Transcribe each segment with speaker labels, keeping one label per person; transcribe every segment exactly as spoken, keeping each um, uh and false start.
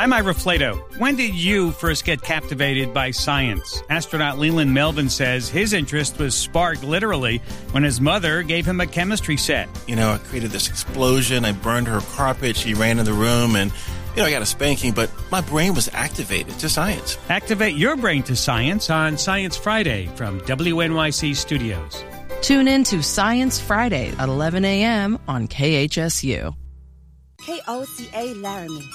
Speaker 1: I'm Ira Flato. When did you first get captivated by science? Astronaut Leland Melvin says his interest was sparked literally when his mother gave him a chemistry set.
Speaker 2: You know, I created this explosion. I burned her carpet. She ran in the room and, you know, I got a spanking, but my brain was activated to science.
Speaker 1: Activate your brain to science on Science Friday from W N Y C Studios.
Speaker 3: Tune in to Science Friday at eleven a.m. on K H S U.
Speaker 4: K O C A Laramie.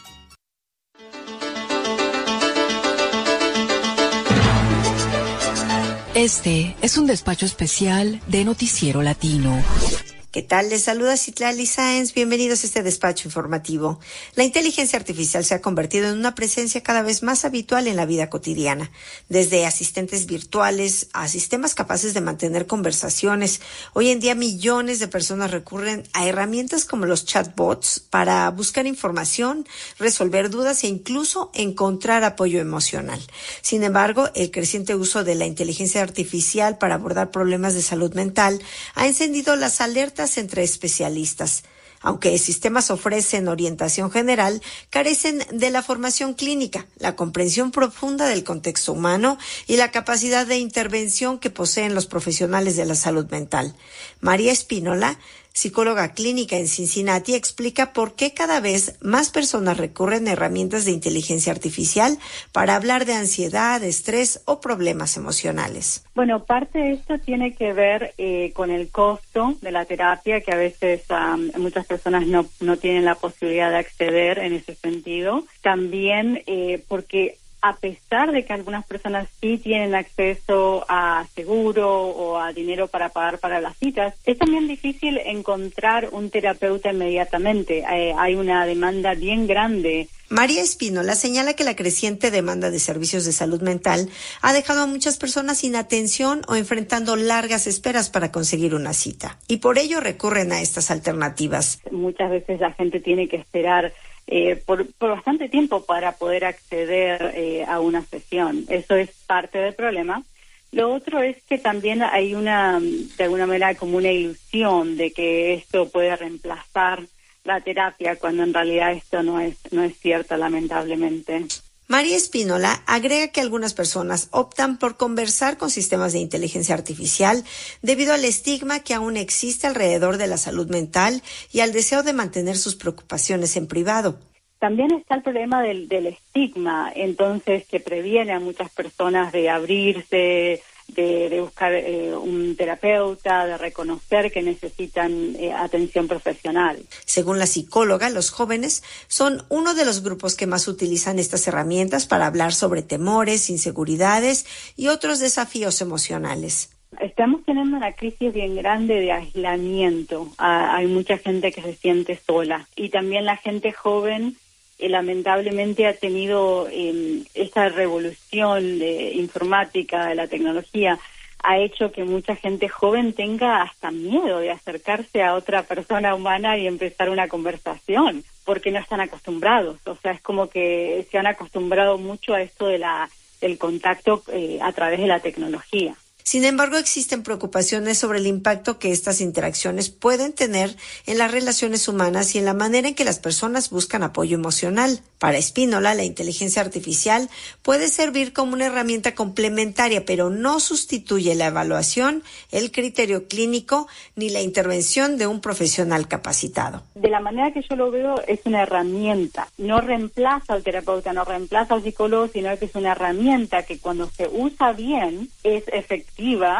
Speaker 5: Este es un despacho especial de Noticiero Latino.
Speaker 6: ¿Qué tal? Les saluda Citlali Sáenz. Bienvenidos a este despacho informativo. La inteligencia artificial se ha convertido en una presencia cada vez más habitual en la vida cotidiana. Desde asistentes virtuales a sistemas capaces de mantener conversaciones. Hoy en día millones de personas recurren a herramientas como los chatbots para buscar información, resolver dudas e incluso encontrar apoyo emocional. Sin embargo, el creciente uso de la inteligencia artificial para abordar problemas de salud mental ha encendido las alertas entre especialistas. Aunque sistemas ofrecen orientación general, carecen de la formación clínica, la comprensión profunda del contexto humano y la capacidad de intervención que poseen los profesionales de la salud mental. María Espínola, psicóloga clínica en Cincinnati, explica por qué cada vez más personas recurren a herramientas de inteligencia artificial para hablar de ansiedad, estrés o problemas emocionales.
Speaker 7: Bueno, parte de esto tiene que ver eh, con el costo de la terapia, que a veces um, muchas personas no, no tienen la posibilidad de acceder en ese sentido. También eh, porque a pesar de que algunas personas sí tienen acceso a seguro o a dinero para pagar para las citas, es también difícil encontrar un terapeuta inmediatamente. Eh, hay una demanda bien grande.
Speaker 6: María Espínola señala que la creciente demanda de servicios de salud mental ha dejado a muchas personas sin atención o enfrentando largas esperas para conseguir una cita. Y por ello recurren a estas alternativas.
Speaker 7: Muchas veces la gente tiene que esperar Eh, por, por bastante tiempo para poder acceder eh, a una sesión. Eso es parte del problema. Lo otro es que también hay una, de alguna manera, como una ilusión de que esto puede reemplazar la terapia, cuando en realidad esto no es, no es cierto, lamentablemente.
Speaker 6: María Espínola agrega que algunas personas optan por conversar con sistemas de inteligencia artificial debido al estigma que aún existe alrededor de la salud mental y al deseo de mantener sus preocupaciones en privado.
Speaker 7: También está el problema del, del estigma, entonces, que previene a muchas personas de abrirse, de, de buscar eh, un terapeuta, de reconocer que necesitan eh, atención profesional.
Speaker 6: Según la psicóloga, los jóvenes son uno de los grupos que más utilizan estas herramientas para hablar sobre temores, inseguridades y otros desafíos emocionales.
Speaker 7: Estamos teniendo una crisis bien grande de aislamiento. Ah, hay mucha gente que se siente sola y también la gente joven Eh, lamentablemente ha tenido eh, esta revolución de informática, de la tecnología, ha hecho que mucha gente joven tenga hasta miedo de acercarse a otra persona humana y empezar una conversación, porque no están acostumbrados. O sea, es como que se han acostumbrado mucho a esto de la, del contacto eh, a través de la tecnología.
Speaker 6: Sin embargo, existen preocupaciones sobre el impacto que estas interacciones pueden tener en las relaciones humanas y en la manera en que las personas buscan apoyo emocional. Para Espínola, la inteligencia artificial puede servir como una herramienta complementaria, pero no sustituye la evaluación, el criterio clínico ni la intervención de un profesional capacitado.
Speaker 7: De la manera que yo lo veo, es una herramienta. No reemplaza al terapeuta, no reemplaza al psicólogo, sino que es una herramienta que cuando se usa bien es efectiva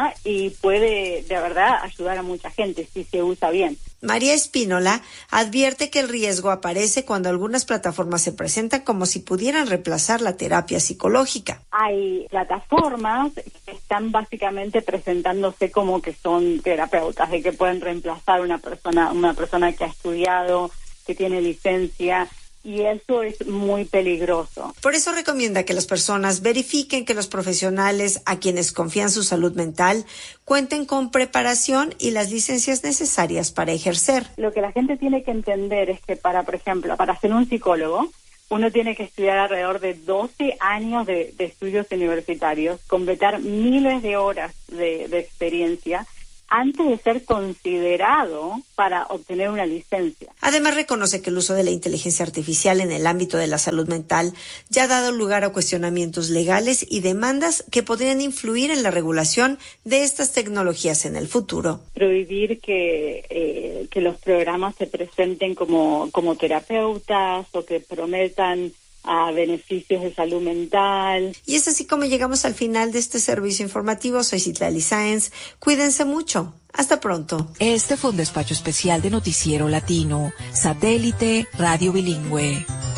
Speaker 7: y puede de verdad ayudar a mucha gente si se usa bien.
Speaker 6: María Espínola advierte que el riesgo aparece cuando algunas plataformas se presentan como si pudieran reemplazar la terapia psicológica.
Speaker 7: Hay plataformas que están básicamente presentándose como que son terapeutas, de que pueden reemplazar una persona, una persona que ha estudiado, que tiene licencia. Y eso es muy peligroso.
Speaker 6: Por eso recomienda que las personas verifiquen que los profesionales a quienes confían su salud mental cuenten con preparación y las licencias necesarias para ejercer.
Speaker 7: Lo que la gente tiene que entender es que para, por ejemplo, para ser un psicólogo, uno tiene que estudiar alrededor de doce años de, de estudios universitarios, completar miles de horas de, de experiencia, antes de ser considerado para obtener una licencia.
Speaker 6: Además, reconoce que el uso de la inteligencia artificial en el ámbito de la salud mental ya ha dado lugar a cuestionamientos legales y demandas que podrían influir en la regulación de estas tecnologías en el futuro.
Speaker 7: Prohibir que, eh, que los programas se presenten como, como terapeutas o que prometan a beneficios de salud mental.
Speaker 6: Y es así como llegamos al final de este servicio informativo. Soy Citlali Sáenz. Cuídense mucho. Hasta pronto.
Speaker 5: Este fue un despacho especial de Noticiero Latino, Satélite Radio Bilingüe.